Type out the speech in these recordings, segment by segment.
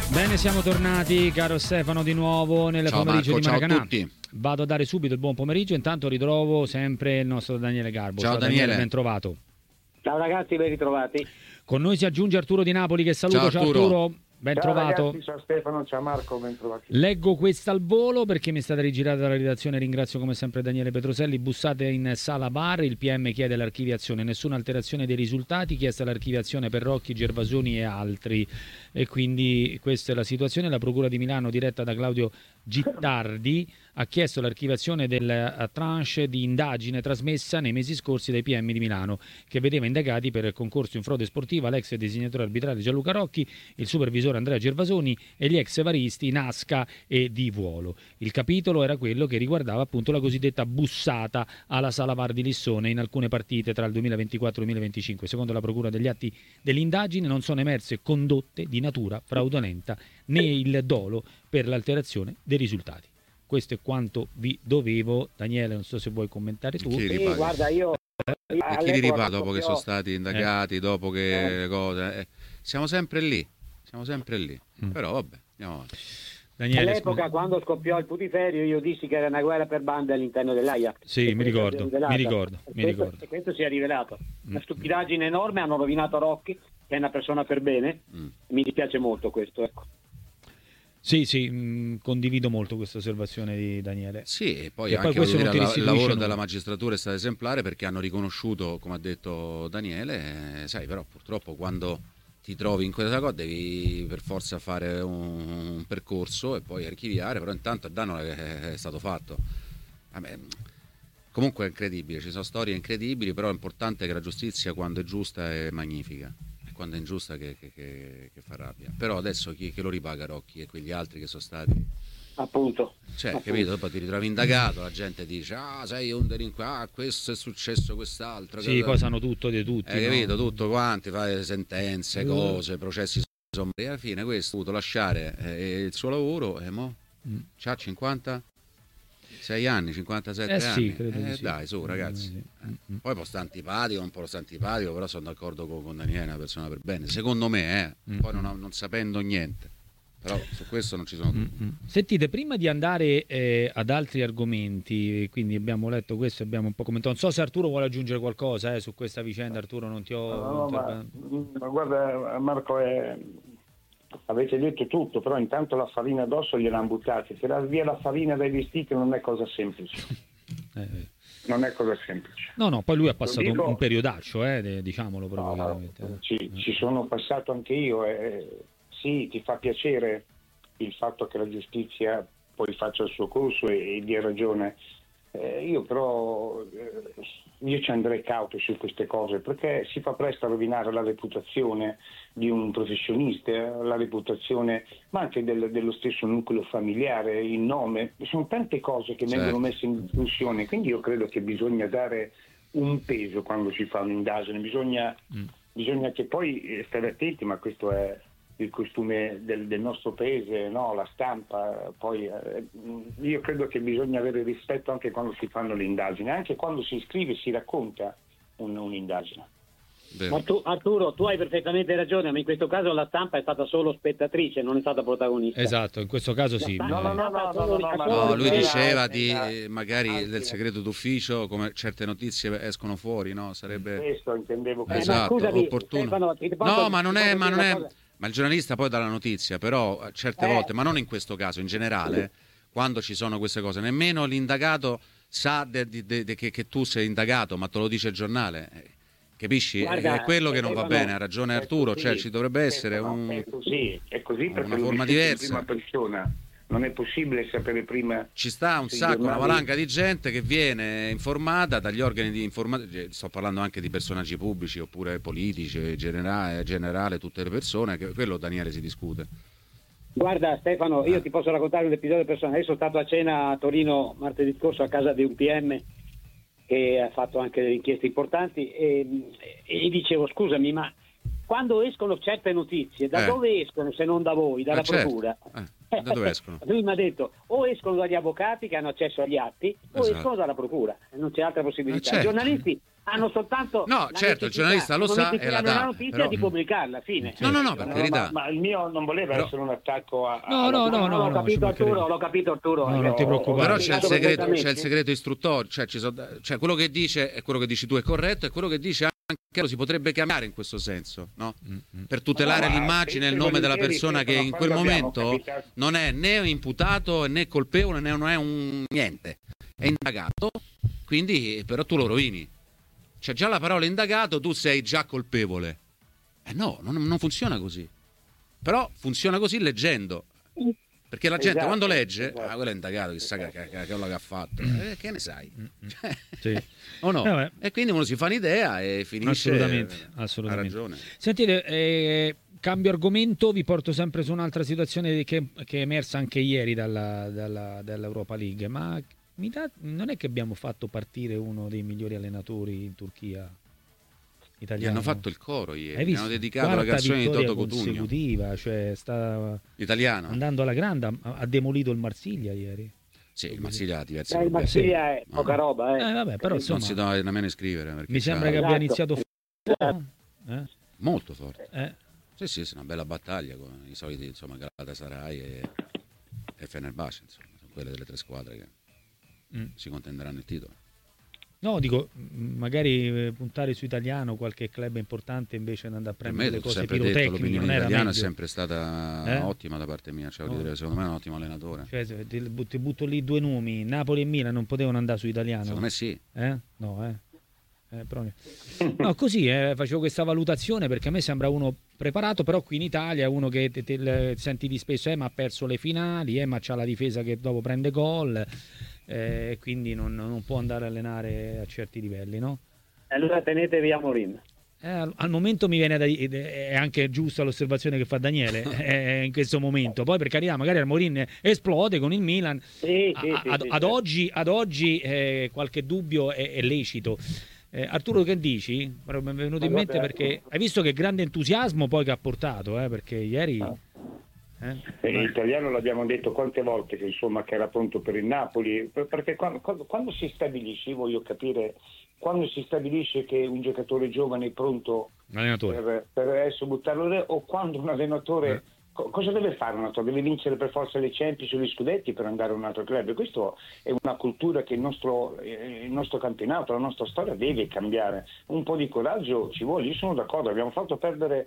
Bene, siamo tornati, caro Stefano, di nuovo nel pomeriggio Marco, di Maracanã. ciao a tutti. Vado a dare subito il buon pomeriggio, intanto ritrovo sempre il nostro Daniele Garbo. Ciao Daniele, ben trovato. Ciao ragazzi, ben ritrovati. Con noi si aggiunge Arturo Di Napoli, che saluto. Ciao Arturo. Ben ciao trovato. Ragazzi, ciao Stefano, ciao Marco, ben trovati. Leggo questa al volo perché mi è stata rigirata dalla redazione. Ringrazio come sempre Daniele Petroselli. Bussate in sala bar, il PM chiede l'archiviazione, nessuna alterazione dei risultati, chiesta l'archiviazione per Rocchi, Gervasoni e altri. E quindi questa è la situazione. La Procura di Milano, diretta da Claudio Gittardi, ha chiesto l'archiviazione del tranche di indagine trasmessa nei mesi scorsi dai PM di Milano, che vedeva indagati per concorso in frode sportiva l'ex designatore arbitrale Gianluca Rocchi, il supervisore Andrea Gervasoni e gli ex varisti Nasca e Di Vuolo. Il capitolo era quello che riguardava appunto la cosiddetta bussata alla Sala VAR di Lissone in alcune partite tra il 2024 e il 2025. Secondo la Procura, degli atti dell'indagine non sono emerse condotte di natura fraudolenta né il dolo per l'alterazione dei risultati. Questo è quanto vi dovevo. Daniele, non so se vuoi commentare tu. Sì, guarda, io e chi li ripara dopo che sono stati indagati, dopo che cose? Siamo sempre lì. Però vabbè, andiamo avanti. Daniele, all'epoca, quando scoppiò il putiferio, io dissi che era una guerra per bande all'interno dell'AIA. Sì, mi ricordo. E questo si è rivelato. Una stupidaggine enorme, hanno rovinato Rocchi, che è una persona per bene. Mi dispiace molto questo, ecco. Sì, condivido molto questa osservazione di Daniele. Sì, e poi anche il lavoro della magistratura è stato esemplare, perché hanno riconosciuto, come ha detto Daniele, sai, però purtroppo quando ti trovi in questa cosa devi per forza fare un percorso e poi archiviare, però intanto il danno è stato fatto. Vabbè, comunque è incredibile, ci sono storie incredibili, però è importante che la giustizia, quando è giusta, è magnifica. Quando è ingiusta che fa rabbia. Però adesso chi lo ripaga Rocchi e quegli altri che sono stati, appunto, capito? Dopo ti ritrovi indagato, la gente dice sei un delinquente, questo è successo, quest'altro, sì, poi sanno tutto di tutti, capito? Tutto quanti, fai sentenze, cose, processi somari, e alla fine questo ha dovuto lasciare il suo lavoro e mo c'ha 56 anni, 57 sì, anni. credo di sì. Dai, su ragazzi. Poi può stare antipatico, un po' antipatico, però sono d'accordo con Daniele, è una persona per bene. Secondo me, poi non sapendo niente. Però su questo non ci sono dubbi. Sentite, prima di andare ad altri argomenti, quindi abbiamo letto questo, abbiamo un po' commentato. Non so se Arturo vuole aggiungere qualcosa su questa vicenda. Arturo, non ti ho... ma guarda Marco, avete detto tutto, però intanto la farina addosso gliel'hanno buttata. Tirar via la farina dai vestiti non è cosa semplice. Non è cosa semplice. No, poi lui ha passato un periodaccio, diciamolo proprio. Ci sono passato anche io. Sì, ti fa piacere il fatto che la giustizia poi faccia il suo corso e dia ragione. Io però io ci andrei cauto su queste cose, perché si fa presto a rovinare la reputazione di un professionista, la reputazione ma anche dello stesso nucleo familiare, il nome. Sono tante cose che vengono messe in discussione, quindi io credo che bisogna dare un peso quando si fa un'indagine, bisogna che poi stare attenti, ma questo è il costume del nostro paese, no? La stampa. Poi io credo che bisogna avere rispetto anche quando si fanno le indagini, anche quando si scrive, si racconta un'indagine. Ma Arturo, tu hai perfettamente ragione, ma in questo caso la stampa è stata solo spettatrice, non è stata protagonista. Esatto, in questo caso sì. No, lui diceva magari del segreto d'ufficio, come certe notizie escono fuori, no? Sarebbe questo intendevo. Esatto, scusami, opportuno. Stefano, ma il giornalista poi dà la notizia, però certe volte, ma non in questo caso, in generale, quando ci sono queste cose, nemmeno l'indagato sa che tu sei indagato, ma te lo dice il giornale. Capisci? Guarda, è quello che non va bene, ha ragione Arturo, così, cioè ci dovrebbe essere è così perché una forma diversa. In prima persona. Non è possibile sapere prima. Ci sta un sacco, una valanga di gente che viene informata dagli organi di informazione, sto parlando anche di personaggi pubblici oppure politici, generale, tutte le persone, che quello Daniele si discute. Guarda Stefano, io ti posso raccontare un episodio personale. Io sono stato a cena a Torino martedì scorso a casa di un PM che ha fatto anche delle inchieste importanti e dicevo, scusami, ma quando escono certe notizie, da dove escono se non da voi, dalla procura? Da dove escono? Lui mi ha detto o escono dagli avvocati che hanno accesso agli atti o escono dalla procura, non c'è altra possibilità. Certo. I giornalisti hanno soltanto il giornalista lo sa e la dà, notizia però... di pubblicarla, fine. No, per carità. Ma il mio non voleva essere un attacco a... No, l'ho capito Arturo. No, non ti preoccupare. Però c'è il segreto istruttorio, cioè quello che dice e quello che dici tu è corretto, e quello che dice anche lo si potrebbe chiamare in questo senso, no? Per tutelare l'immagine e il nome della persona che in quel momento non è né imputato né colpevole né non è un niente, è indagato, quindi però tu lo rovini. C'è già la parola indagato, tu sei già colpevole. No, non funziona così. Però funziona così leggendo. Perché la gente quando legge, quello è indagato, chissà che ha fatto. Che ne sai? Sì. O no? E quindi uno si fa un'idea e finisce. Assolutamente. Ha ragione. Sentite, cambio argomento, vi porto sempre su un'altra situazione che è emersa anche ieri dall'Europa League, ma non è che abbiamo fatto partire uno dei migliori allenatori in Turchia italiano? Gli hanno fatto il coro ieri, gli hanno dedicato la canzone di Toto Cutugno. Consecutiva, cioè sta italiano. Andando alla grande, ha demolito il Marsiglia ieri. Sì, il Marsiglia ha diversi il Marsiglia è poca roba. Vabbè, però insomma, non si deve nemmeno iscrivere. Mi sembra che abbia iniziato molto forte. Sì, una bella battaglia con i soliti, insomma, Galatasaray e Fenerbahce, insomma, sono quelle delle tre squadre che si contenderanno il titolo. No, dico, magari puntare su italiano, qualche club importante invre di andare a prendere le cose pirotecniche. L'opinione italiana è sempre stata ottima da parte mia, secondo me è un ottimo allenatore. Cioè, ti butto lì due nomi, Napoli e Milan non potevano andare su italiano? Secondo me sì. No, così facevo questa valutazione perché a me sembra uno preparato, però qui in Italia è uno che senti di spesso ma ha perso le finali, ma c'ha la difesa che dopo prende gol, quindi non può andare a allenare a certi livelli, no? Allora tenetevi a Mourinho. Al momento mi viene è anche giusta l'osservazione che fa Daniele in questo momento. Poi per carità, magari al Mourinho esplode con il Milan. Ad oggi qualche dubbio è lecito. Arturo, che dici? Mi è venuto in mente perché hai visto che grande entusiasmo poi che ha portato, perché ieri l'italiano l'abbiamo detto quante volte che insomma che era pronto per il Napoli, perché quando si stabilisce, io voglio capire, quando si stabilisce che un giocatore giovane è pronto per essere buttarlo, o quando un allenatore cosa deve fare un allenatore? Deve vincere per forza le Champions o gli scudetti per andare a un altro club. E questa è una cultura che il nostro campionato, la nostra storia deve cambiare. Un po' di coraggio ci vuole, io sono d'accordo, abbiamo fatto perdere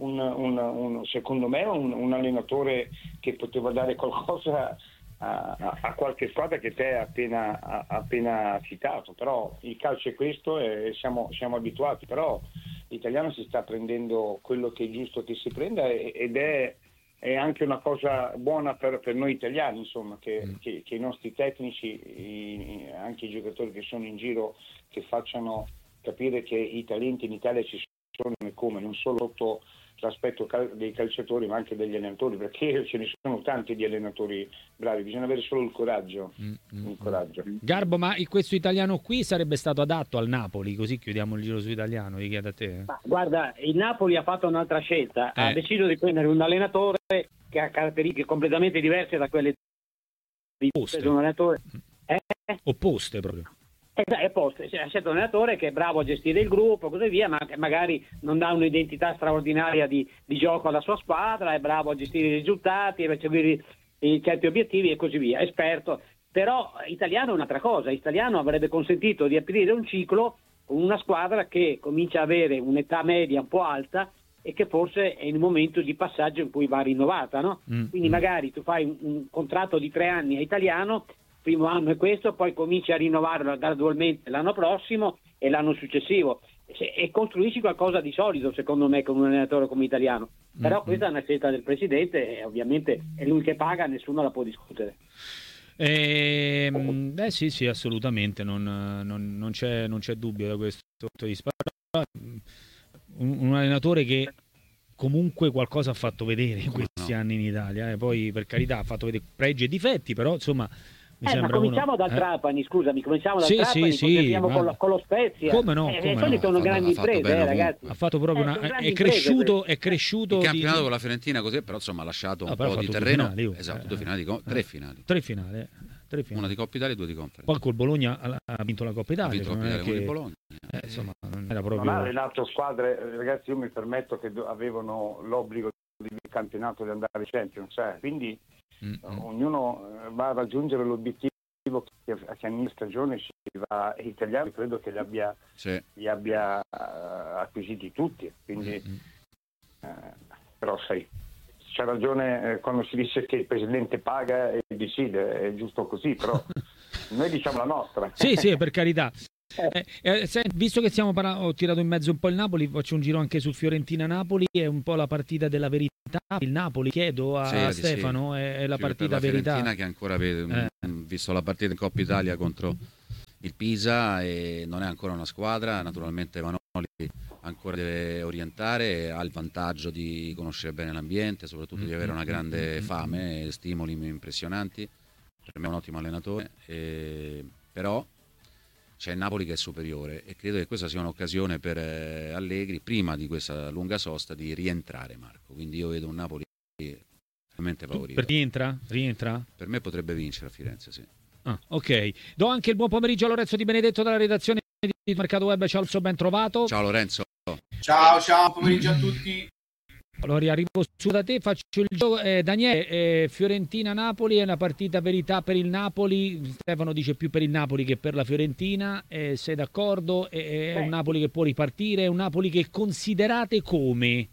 secondo me un allenatore che poteva dare qualcosa a qualche squadra che te hai appena citato, però il calcio è questo e siamo abituati, però l'italiano si sta prendendo quello che è giusto che si prenda ed è anche una cosa buona per noi italiani, insomma, che i nostri tecnici, anche i giocatori che sono in giro, che facciano capire che i talenti in Italia ci sono e come, non solo sotto l'aspetto dei calciatori ma anche degli allenatori, perché ce ne sono tanti di allenatori bravi, bisogna avere solo il coraggio. Garbo, ma questo italiano qui sarebbe stato adatto al Napoli? Così chiudiamo il giro su italiano, vi chiedo a te. Ma guarda, il Napoli ha fatto un'altra scelta, ha deciso di prendere un allenatore che ha caratteristiche completamente diverse da quelle di un allenatore opposte proprio. Ha scelto un allenatore che è bravo a gestire il gruppo, così via, ma che magari non dà un'identità straordinaria di gioco alla sua squadra, è bravo a gestire i risultati, a seguire certi obiettivi e così via, esperto. Però italiano è un'altra cosa, italiano avrebbe consentito di aprire un ciclo con una squadra che comincia a avere un'età media un po' alta e che forse è il momento di passaggio in cui va rinnovata, no? Quindi magari tu fai un contratto di 3 anni a italiano, primo anno è questo, poi cominci a rinnovarlo gradualmente l'anno prossimo e l'anno successivo e costruisci qualcosa di solido, secondo me, con un allenatore come italiano. Però questa è una scelta del presidente e ovviamente è lui che paga, nessuno la può discutere. Sì, assolutamente, non c'è dubbio da questo punto di vista. Un allenatore che comunque qualcosa ha fatto vedere in questi anni in Italia, poi per carità ha fatto vedere pregi e difetti, però insomma Ma cominciamo dal Trapani, scusami, cominciamo dal Trapani, sì, con lo Spezia. Come no? Sono grandi imprese, ragazzi. Ha fatto proprio è cresciuto il campionato con la Fiorentina così, però insomma ha lasciato un po' di terreno. Esatto, due finali, tre finali. Una di Coppa Italia e 2 di Conference. Poi col Bologna ha vinto la Coppa Italia. Ha vinto la Coppa Italia con il Bologna. Insomma, non era proprio... Non ha allenato squadre, ragazzi, io mi permetto che avevano l'obbligo di campionato di andare ai Champions, quindi ognuno va a raggiungere l'obiettivo che a inizio stagione si va italiano, credo che li abbia acquisiti tutti, quindi però sai, c'ha ragione quando si dice che il presidente paga e decide, è giusto così, però noi diciamo la nostra. Sì, per carità. Visto che ho tirato in mezzo un po' il Napoli, faccio un giro anche sul Fiorentina-Napoli, è un po' la partita della verità. Il Napoli, chiedo a Stefano, è la partita verità. La Fiorentina che ancora visto la partita in Coppa Italia contro il Pisa e non è ancora una squadra, naturalmente Vanoli ancora deve orientare, ha il vantaggio di conoscere bene l'ambiente, soprattutto di avere una grande fame e stimoli impressionanti. Per me è un ottimo allenatore, però c'è il Napoli che è superiore e credo che questa sia un'occasione per Allegri, prima di questa lunga sosta, di rientrare, Marco. Quindi io vedo un Napoli veramente favorito. Rientra? Per me potrebbe vincere a Firenze, sì. Ok. Do anche il buon pomeriggio a Lorenzo Di Benedetto dalla redazione di Mercato Web. Ciao, ben trovato. Ciao Lorenzo. Ciao, pomeriggio a tutti. Allora arrivo su da te, faccio il gioco. Daniele, Fiorentina-Napoli è una partita verità per il Napoli. Stefano dice più per il Napoli che per la Fiorentina. Sei d'accordo? È un Napoli che può ripartire? È un Napoli che considerate come?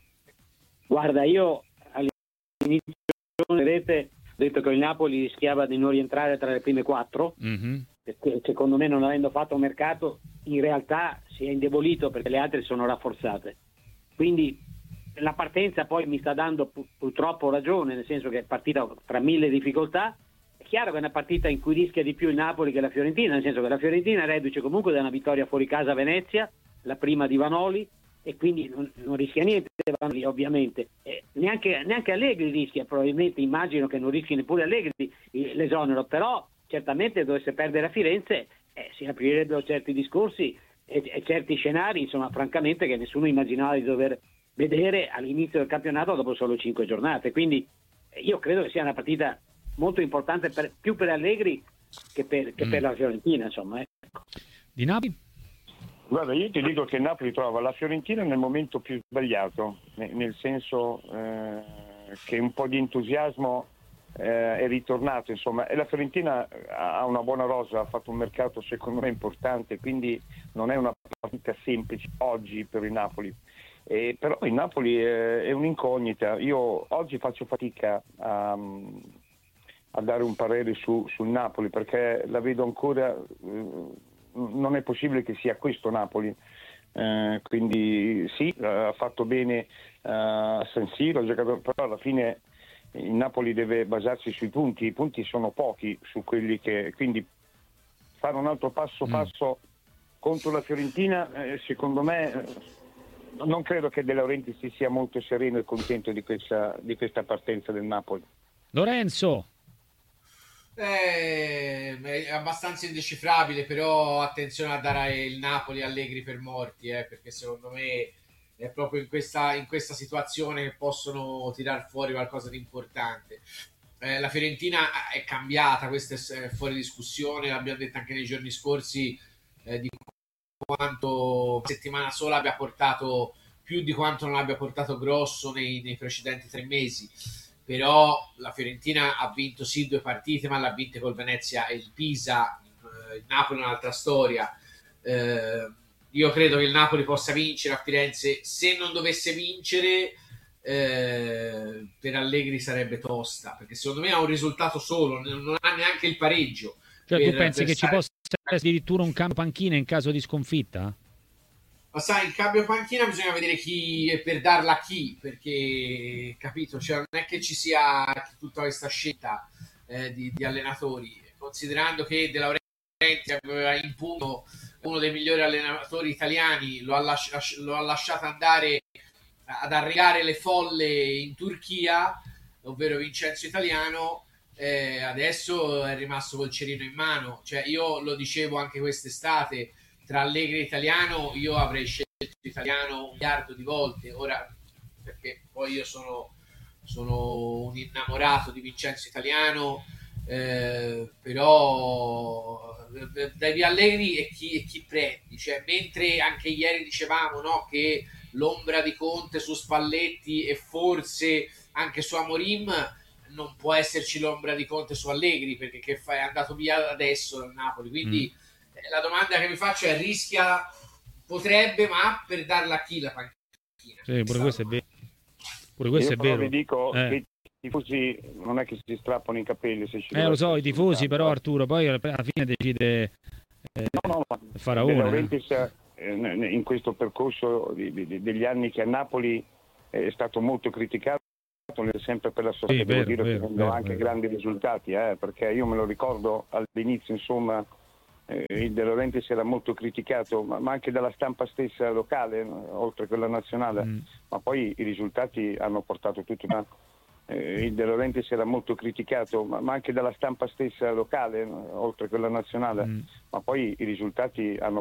Guarda, io all'inizio della rete ho detto che il Napoli rischiava di non rientrare tra le prime 4, perché secondo me, non avendo fatto un mercato, in realtà si è indebolito perché le altre sono rafforzate. Quindi la partenza poi mi sta dando purtroppo ragione, nel senso che è partita tra 1000 difficoltà. È chiaro che è una partita in cui rischia di più il Napoli che la Fiorentina, nel senso che la Fiorentina è reduce comunque da una vittoria fuori casa a Venezia, la prima di Vanoli, e quindi non rischia niente Vanoli, ovviamente. Neanche Allegri rischia, probabilmente, immagino che non rischi neppure Allegri l'esonero, però certamente dovesse perdere a Firenze si aprirebbero certi discorsi e certi scenari, insomma, francamente, che nessuno immaginava di dover vedere all'inizio del campionato dopo solo 5 giornate. Quindi io credo che sia una partita molto importante più per Allegri che per la Fiorentina, insomma. Ecco. Di Napoli? Guarda, io ti dico che Napoli trova la Fiorentina nel momento più sbagliato, nel senso che un po' di entusiasmo è ritornato, insomma, e la Fiorentina ha una buona rosa, ha fatto un mercato secondo me importante, quindi non è una partita semplice oggi per il Napoli. Però il Napoli è un'incognita. Io oggi faccio fatica a dare un parere sul Napoli, perché la vedo ancora, non è possibile che sia questo Napoli. Quindi sì, ha fatto bene a San Siro, ha giocato, però alla fine il Napoli deve basarsi sui punti. I punti sono pochi su quelli quindi fare un altro passo contro la Fiorentina, secondo me. Non credo che De Laurentiis si sia molto sereno e contento di questa partenza del Napoli. Lorenzo? È abbastanza indecifrabile, però attenzione a dare il Napoli Allegri per morti, perché secondo me è proprio in questa situazione che possono tirar fuori qualcosa di importante. La Fiorentina è cambiata, questo è fuori discussione, l'abbiamo detto anche nei giorni scorsi, di quanto settimana sola abbia portato più di quanto non abbia portato Grosso nei precedenti 3 mesi. Però la Fiorentina ha vinto sì 2 partite, ma l'ha vinte col Venezia e il Pisa. Il Napoli è un'altra storia. Io credo che il Napoli possa vincere a Firenze. Se non dovesse vincere, per Allegri sarebbe tosta, perché secondo me ha un risultato solo, non ha neanche il pareggio. Cioè tu pensi che ci possa essere addirittura un cambio panchina in caso di sconfitta? Ma sai, il cambio panchina bisogna vedere chi e per darla a chi, perché capito, cioè non è che ci sia tutta questa scelta di allenatori, considerando che De Laurentiis aveva in pugno uno dei migliori allenatori italiani, lo ha lasciato andare ad arreglare le folle in Turchia, ovvero Vincenzo Italiano. adesso è rimasto col cerino in mano. Cioè, io lo dicevo anche quest'estate, tra Allegri e Italiano io avrei scelto Italiano 1 miliardo di volte. Ora, perché poi io sono un innamorato di Vincenzo Italiano, però dai via Allegri e chi prendi? Cioè, mentre anche ieri dicevamo, no, che l'ombra di Conte su Spalletti e forse anche su Amorim, non può esserci l'ombra di Conte su Allegri, perché che fa? È andato via adesso dal Napoli, quindi la domanda che mi faccio è: rischia, potrebbe, ma per darla a chi la panchina? Sì, pure questo è vero. Pure questo Io è vero. vi dico che i tifosi non è che si strappano i capelli se ci lo so, i tifosi, però Arturo poi alla fine decide Faraone. De Laurentiis in questo percorso degli anni che a Napoli è stato molto criticato, sempre per la sua anche grandi risultati, perché io me lo ricordo all'inizio, insomma, il De Laurentiis era molto criticato, ma anche dalla stampa stessa locale, oltre che quella nazionale, ma poi i risultati hanno portato tutto. Il De Laurentiis era molto criticato, ma anche dalla stampa stessa locale, oltre che quella nazionale, ma poi i risultati hanno